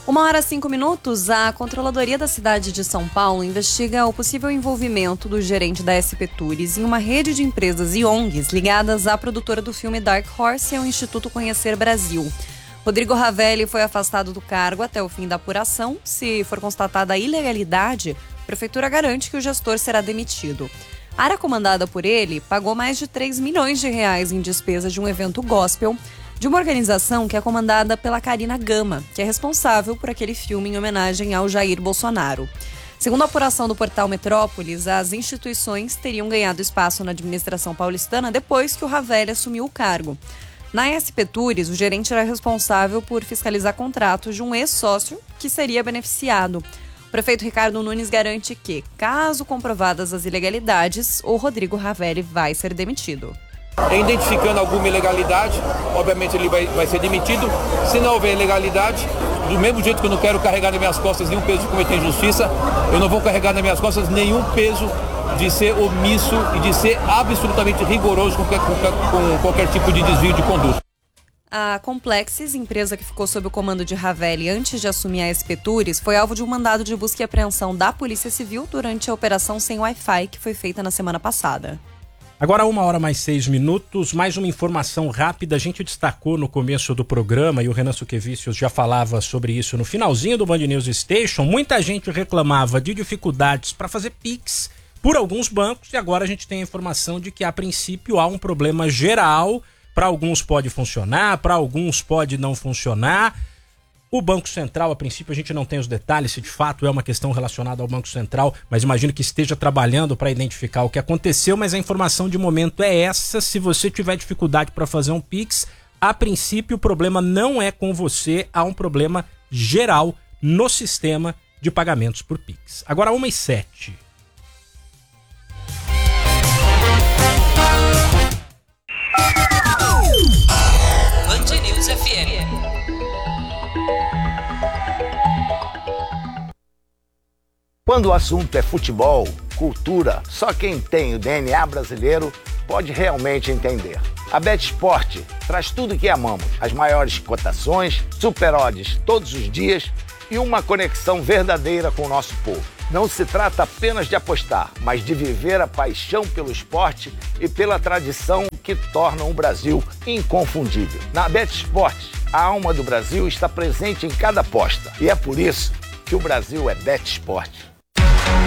1h05, a Controladoria da cidade de São Paulo investiga o possível envolvimento do gerente da SP Tours em uma rede de empresas e ONGs ligadas à produtora do filme Dark Horse e ao Instituto Conhecer Brasil. Rodrigo Ravelli foi afastado do cargo até o fim da apuração. Se for constatada a ilegalidade, a prefeitura garante que o gestor será demitido. A área comandada por ele pagou mais de 3 milhões de reais em despesas de um evento gospel de uma organização que é comandada pela Karina Gama, que é responsável por aquele filme em homenagem ao Jair Bolsonaro. Segundo a apuração do portal Metrópolis, as instituições teriam ganhado espaço na administração paulistana depois que o Ravelli assumiu o cargo. Na SP Tours, o gerente era responsável por fiscalizar contratos de um ex-sócio que seria beneficiado. O prefeito Ricardo Nunes garante que, caso comprovadas as ilegalidades, o Rodrigo Ravelli vai ser demitido. Identificando alguma ilegalidade, obviamente ele vai ser demitido. Se não houver ilegalidade, do mesmo jeito que eu não quero carregar nas minhas costas nenhum peso de cometer injustiça, eu não vou carregar nas minhas costas nenhum peso de ser omisso e de ser absolutamente rigoroso com qualquer tipo de desvio de conduta. A Complexes, empresa que ficou sob o comando de Ravelli antes de assumir a SP Tours, foi alvo de um mandado de busca e apreensão da Polícia Civil durante a operação Sem Wi-Fi, que foi feita na semana passada. Agora 1h mais 6, mais uma informação rápida. A gente destacou no começo do programa, e o Renan Suquevicius já falava sobre isso no finalzinho do Band News Station. Muita gente reclamava de dificuldades para fazer Pix por alguns bancos, e agora a gente tem a informação de que a princípio há um problema geral. Para alguns pode funcionar, para alguns pode não funcionar. O Banco Central, a princípio, a gente não tem os detalhes se de fato é uma questão relacionada ao Banco Central, mas imagino que esteja trabalhando para identificar o que aconteceu, mas a informação de momento é essa. Se você tiver dificuldade para fazer um Pix, a princípio o problema não é com você, há um problema geral no sistema de pagamentos por Pix. Agora 1h07. Band News FM. Quando o assunto é futebol, cultura, só quem tem o DNA brasileiro pode realmente entender. A BetSport traz tudo que amamos, as maiores cotações, super odds todos os dias e uma conexão verdadeira com o nosso povo. Não se trata apenas de apostar, mas de viver a paixão pelo esporte e pela tradição que tornam o Brasil inconfundível. Na BetSport, a alma do Brasil está presente em cada aposta e é por isso que o Brasil é BetSport.